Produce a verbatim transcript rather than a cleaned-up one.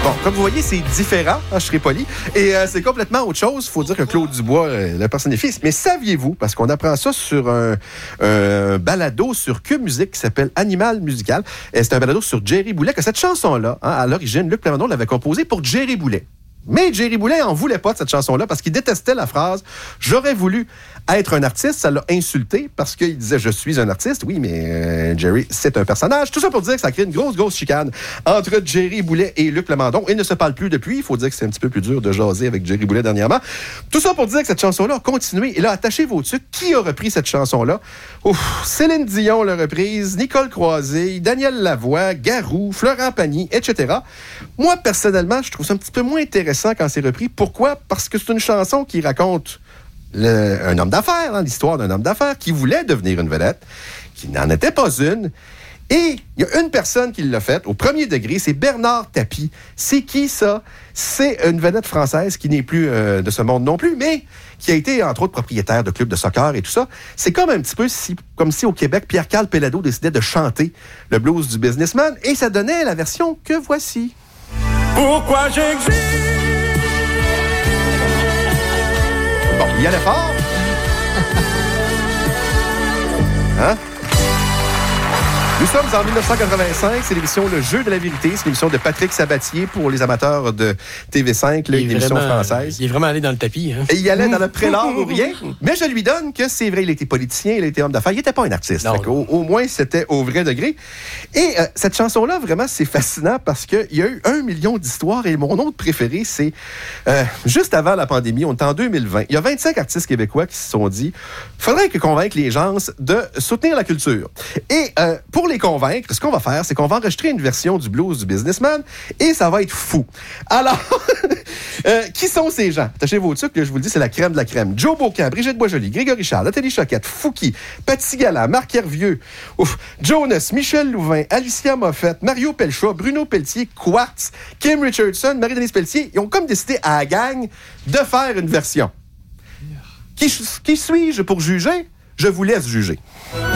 Bon, comme vous voyez, c'est différent, hein, je serai poli. Et euh, c'est complètement autre chose. Il faut dire que Claude Dubois euh, le personnifie. Mais saviez-vous, parce qu'on apprend ça sur un, un balado sur Cube Musique qui s'appelle Animal Musical. Et c'est un balado sur Jerry Boulet, que cette chanson-là, hein, à l'origine, Luc Plamondon l'avait composée pour Jerry Boulet. Mais Jerry Boulet en voulait pas de cette chanson-là parce qu'il détestait la phrase « J'aurais voulu être un artiste ». Ça l'a insulté parce qu'il disait « Je suis un artiste ». Oui, mais euh, Jerry, c'est un personnage. Tout ça pour dire que ça crée une grosse, grosse chicane entre Jerry Boulet et Luc Plamondon. Ils ne se parlent plus depuis. Il faut dire que c'est un petit peu plus dur de jaser avec Jerry Boulet dernièrement. Tout ça pour dire que cette chanson-là a continué. Et là, attachez vos trucs. Qui a repris cette chanson-là? Ouf, Céline Dion l'a reprise, Nicole Croisé, Daniel Lavoie, Garou, Florent Pagny, et cetera. Moi, personnellement, je trouve ça un petit peu moins intéressant quand c'est repris. Pourquoi? Parce que c'est une chanson qui raconte le, un homme d'affaires, hein, l'histoire d'un homme d'affaires qui voulait devenir une vedette, qui n'en était pas une. Et il y a une personne qui l'a fait au premier degré, c'est Bernard Tapie. C'est qui ça? C'est une vedette française qui n'est plus euh, de ce monde non plus, mais qui a été, entre autres, propriétaire de clubs de soccer et tout ça. C'est comme un petit peu si, comme si au Québec, Pierre-Carl Péladeau décidait de chanter le blues du businessman, et ça donnait la version que voici. Pourquoi j'existe? Bon, il y allait fort. Hein? Nous sommes en dix-neuf cent quatre-vingt-cinq, c'est l'émission Le Jeu de la vérité, c'est l'émission de Patrick Sabatier pour les amateurs de T V cinq, là, une émission française. Il est vraiment allé dans le tapis. Hein? Et il allait dans le prélat ou rien, mais je lui donne que c'est vrai, il était politicien, il était homme d'affaires, il n'était pas un artiste. Non, au, au moins, c'était au vrai degré. Et euh, cette chanson-là, vraiment, c'est fascinant parce qu'il y a eu un million d'histoires et mon autre préféré, c'est euh, juste avant la pandémie, on est en deux mille vingt, il y a vingt-cinq artistes québécois qui se sont dit « Faudrait que convaincre les gens de soutenir la culture. » Et euh, pour les convaincre, ce qu'on va faire, c'est qu'on va enregistrer une version du blues du businessman et ça va être fou. Alors, euh, qui sont ces gens? Attachez vos trucs, là, je vous le dis, c'est la crème de la crème. Joe Beaucamp, Brigitte Boisjoli, Grégory Charles, Nathalie Choquette, Fouki, Patsy Gala, Marc Hervieux, ouf, Jonas, Michel Louvain, Alicia Moffett, Mario Pelcha, Bruno Pelletier, Quartz, Kim Richardson, Marie-Denise Pelletier, ils ont comme décidé à la gang de faire une version. Qui, qui suis-je pour juger? Je vous laisse juger.